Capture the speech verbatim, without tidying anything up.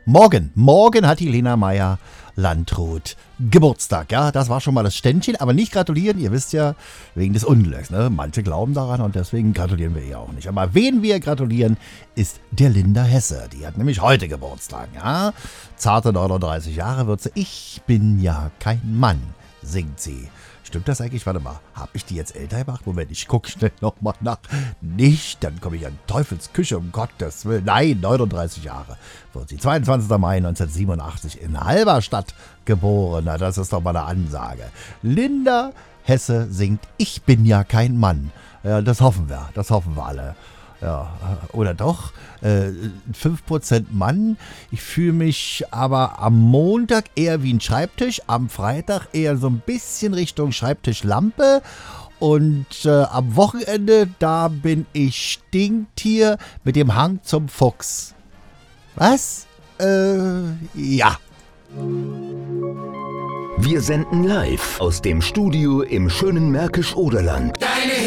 Morgen, morgen hat die Lena Meyer-Landrut Geburtstag. Ja, das war schon mal das Ständchen, aber nicht gratulieren. Ihr wisst ja, wegen des Unglücks. Ne? Manche glauben daran und deswegen gratulieren wir ihr auch nicht. Aber wen wir gratulieren, ist der Linda Hesse. Die hat nämlich heute Geburtstag. Ja? Zarte neununddreißig Jahre wird sie. Ich bin ja kein Mann, singt sie. Stimmt das eigentlich? Warte mal, hab ich die jetzt älter gemacht? Moment, ich guck schnell nochmal nach. Nicht, dann komme ich an Teufelsküche, um Gottes Willen. Nein, neununddreißig Jahre wird sie. zweiundzwanzigster Mai neunzehnhundertsiebenundachtzig in Halberstadt geboren. Na, das ist doch mal eine Ansage. Linda Hesse singt Ich bin ja kein Mann. Ja, das hoffen wir, das hoffen wir alle. Ja, oder doch? Äh, fünf Prozent Mann. Ich fühle mich aber am Montag eher wie ein Schreibtisch, am Freitag eher so ein bisschen Richtung Schreibtischlampe und äh, am Wochenende, da bin ich Stinktier mit dem Hang zum Fuchs. Was? Äh, ja. Wir senden live aus dem Studio im schönen Märkisch-Oderland.